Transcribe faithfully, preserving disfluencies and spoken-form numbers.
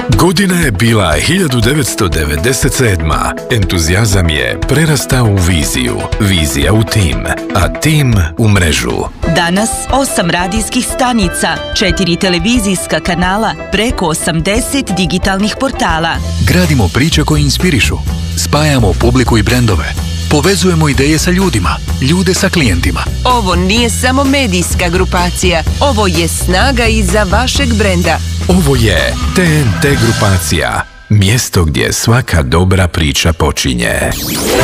Godina je bila hiljadu devetsto devedeset sedma. Entuzijazam je prerastao u viziju, vizija u tim, a tim u mrežu. Danas osam radijskih stanica, četiri televizijska kanala, preko osamdeset digitalnih portala. Gradimo priče koje inspirišu, spajamo publiku i brendove, povezujemo ideje sa ljudima, ljude sa klijentima. Ovo nije samo medijska grupacija, ovo je snaga iza vašeg brenda. Ovo je T N T grupacija, mjesto gdje svaka dobra priča počinje.